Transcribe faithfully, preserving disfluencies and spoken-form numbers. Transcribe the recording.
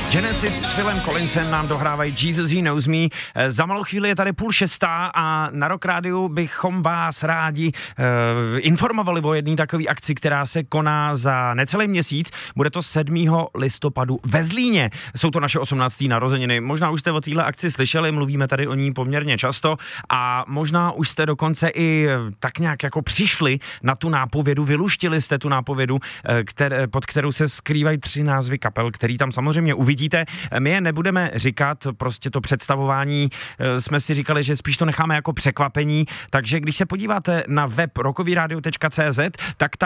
Genesis s Philem Collinsem nám dohrávají Jesus He Knows Me. Za malou chvíli je tady půl šestá a na Rock Rádiu bychom vás rádi uh, informovali o jedné takové akci, která se koná za necelý měsíc. Bude to sedmého listopadu ve Zlíně. Jsou to naše osmnácté narozeniny. Možná už jste o téhle akci slyšeli, mluvíme tady o ní poměrně často a možná už jste dokonce i tak nějak jako přišli na tu nápovědu, vyluštili jste tu nápovědu, které, pod kterou se skrývají tři názvy kapel, který tam samozřejmě uvidíte. My je nebudeme říkat, prostě to představování jsme si říkali, že spíš to necháme jako překvapení, takže když se podíváte na web rockovyradio tečka cé zet, tak tam